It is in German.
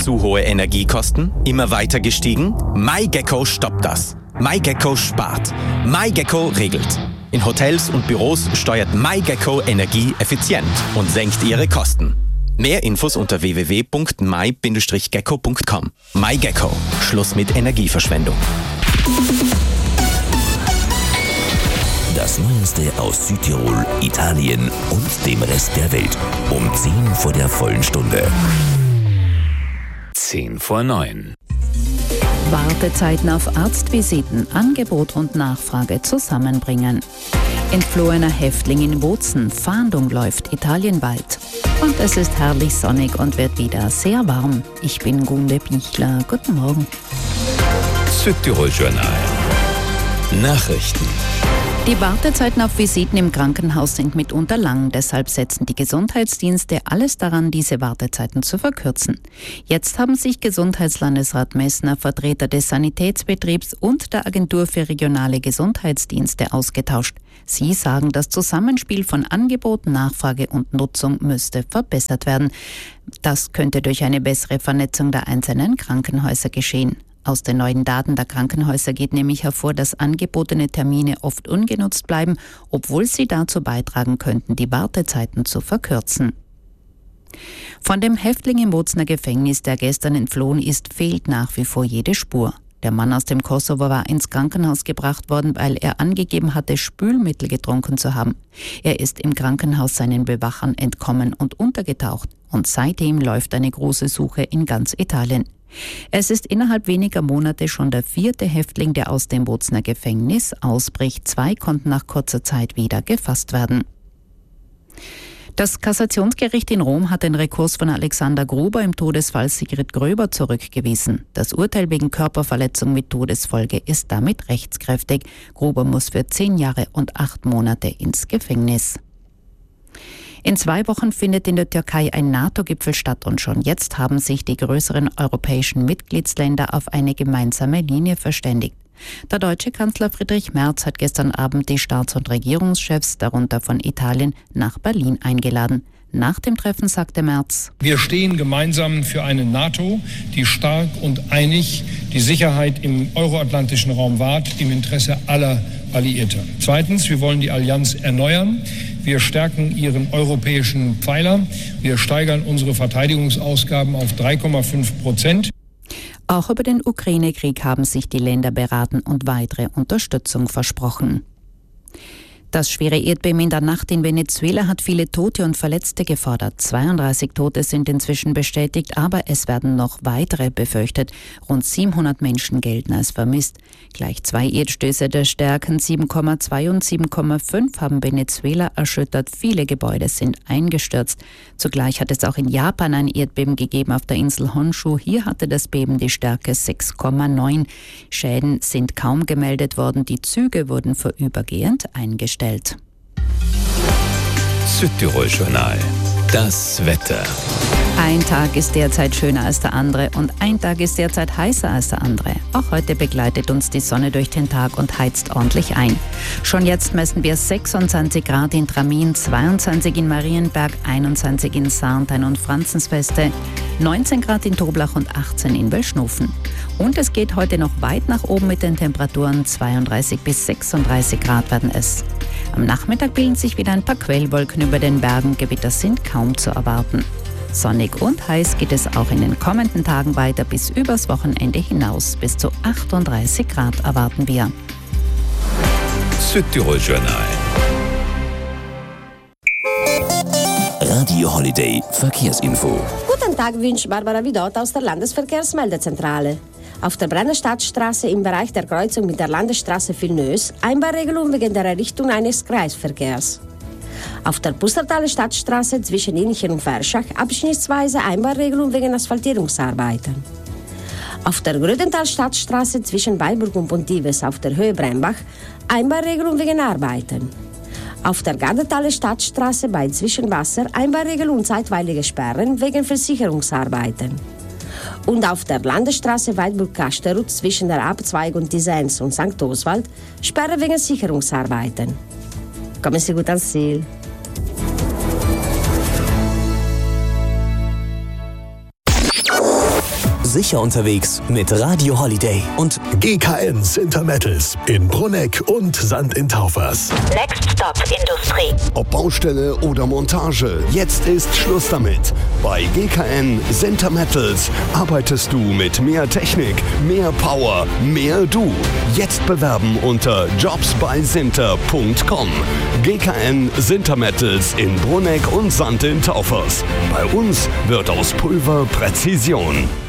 Zu hohe Energiekosten? Immer weiter gestiegen? MyGecko stoppt das. MyGecko spart. MyGecko regelt. In Hotels und Büros steuert MyGecko Energie effizient und senkt ihre Kosten. Mehr Infos unter www.my-gecko.com. MyGecko. Schluss mit Energieverschwendung. Das Neueste aus Südtirol, Italien und dem Rest der Welt. Um 10 vor der vollen Stunde. 8:50. Wartezeiten auf Arztvisiten, Angebot und Nachfrage zusammenbringen. Entflohener Häftling in Bozen, Fahndung läuft italienweit. Und es ist herrlich sonnig und wird wieder sehr warm. Ich bin Gunde Bichler. Guten Morgen. Südtirol Journal. Nachrichten. Die Wartezeiten auf Visiten im Krankenhaus sind mitunter lang, deshalb setzen die Gesundheitsdienste alles daran, diese Wartezeiten zu verkürzen. Jetzt haben sich Gesundheitslandesrat Messner, Vertreter des Sanitätsbetriebs und der Agentur für regionale Gesundheitsdienste ausgetauscht. Sie sagen, das Zusammenspiel von Angebot, Nachfrage und Nutzung müsste verbessert werden. Das könnte durch eine bessere Vernetzung der einzelnen Krankenhäuser geschehen. Aus den neuen Daten der Krankenhäuser geht nämlich hervor, dass angebotene Termine oft ungenutzt bleiben, obwohl sie dazu beitragen könnten, die Wartezeiten zu verkürzen. Von dem Häftling im Bozener Gefängnis, der gestern entflohen ist, fehlt nach wie vor jede Spur. Der Mann aus dem Kosovo war ins Krankenhaus gebracht worden, weil er angegeben hatte, Spülmittel getrunken zu haben. Er ist im Krankenhaus seinen Bewachern entkommen und untergetaucht. Und seitdem läuft eine große Suche in ganz Italien. Es ist innerhalb weniger Monate schon der 4. Häftling, der aus dem Bozener Gefängnis ausbricht. 2 konnten nach kurzer Zeit wieder gefasst werden. Das Kassationsgericht in Rom hat den Rekurs von Alexander Gruber im Todesfall Sigrid Gröber zurückgewiesen. Das Urteil wegen Körperverletzung mit Todesfolge ist damit rechtskräftig. Gruber muss für 10 Jahre und 8 Monate ins Gefängnis. In 2 Wochen findet in der Türkei ein NATO-Gipfel statt und schon jetzt haben sich die größeren europäischen Mitgliedsländer auf eine gemeinsame Linie verständigt. Der deutsche Kanzler Friedrich Merz hat gestern Abend die Staats- und Regierungschefs, darunter von Italien, nach Berlin eingeladen. Nach dem Treffen sagte Merz: Wir stehen gemeinsam für eine NATO, die stark und einig die Sicherheit im euroatlantischen Raum wahrt, im Interesse aller Alliierter. Zweitens, wir wollen die Allianz erneuern. Wir stärken ihren europäischen Pfeiler. Wir steigern unsere Verteidigungsausgaben auf 3,5%. Auch über den Ukraine-Krieg haben sich die Länder beraten und weitere Unterstützung versprochen. Das schwere Erdbeben in der Nacht in Venezuela hat viele Tote und Verletzte gefordert. 32 Tote sind inzwischen bestätigt, aber es werden noch weitere befürchtet. Rund 700 Menschen gelten als vermisst. Gleich 2 Erdstöße der Stärken 7,2 und 7,5 haben Venezuela erschüttert. Viele Gebäude sind eingestürzt. Zugleich hat es auch in Japan ein Erdbeben gegeben auf der Insel Honshu. Hier hatte das Beben die Stärke 6,9. Schäden sind kaum gemeldet worden. Die Züge wurden vorübergehend eingestellt. Südtirol Journal. Das Wetter. Ein Tag ist derzeit schöner als der andere und ein Tag ist derzeit heißer als der andere. Auch heute begleitet uns die Sonne durch den Tag und heizt ordentlich ein. Schon jetzt messen wir 26 Grad in Tramin, 22 in Marienberg, 21 in Sarntein und Franzensfeste, 19 Grad in Toblach und 18 in Wellschnufen. Und es geht heute noch weit nach oben mit den Temperaturen, 32 bis 36 Grad werden es. Am Nachmittag bilden sich wieder ein paar Quellwolken über den Bergen, Gewitter sind kaum zu erwarten. Sonnig und heiß geht es auch in den kommenden Tagen weiter bis übers Wochenende hinaus. Bis zu 38 Grad erwarten wir. Südtirol Journal. Radio Holiday Verkehrsinfo. Guten Tag, wünscht Barbara Vidot aus der Landesverkehrsmeldezentrale. Auf der Brennerstadtstraße im Bereich der Kreuzung mit der Landesstraße Villeneuve Einbahnregelung wegen der Errichtung eines Kreisverkehrs. Auf der Pustertaler Stadtstraße zwischen Inchen und Verschach abschnittsweise Einbahnregelung wegen Asphaltierungsarbeiten. Auf der Grödental Stadtstraße zwischen Weilburg und Pontives auf der Höhe Brembach Einbahnregelung wegen Arbeiten. Auf der Gardetaler Stadtstraße bei Zwischenwasser Einbahnregelung und zeitweilige Sperren wegen Versicherungsarbeiten. Und auf der Landesstraße Weilburg-Kasterut zwischen der Abzweigung Tisens und St. Oswald Sperre wegen Sicherungsarbeiten. Kommen Sie gut ans Ziel. sicher unterwegs mit Radio Holiday und GKN Sintermettels in Brunegg und St. in Taufers. Next Stop Industrie. Ob Baustelle oder Montage, jetzt ist Schluss damit. Bei GKN Sintermettels arbeitest du mit mehr Technik, mehr Power, mehr du. Jetzt bewerben unter jobsbysinter.com. GKN Sintermettels in Brunegg und St. in Taufers. Bei uns wird aus Pulver Präzision.